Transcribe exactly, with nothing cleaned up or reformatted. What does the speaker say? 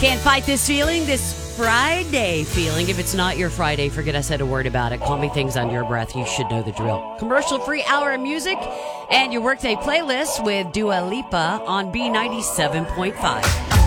Can't fight this feeling, this Friday feeling. If it's not your Friday, forget I said a word about it. Call me things under your breath. You should know the drill. Commercial-free hour of music and your workday playlist with Dua Lipa on B ninety-seven point five.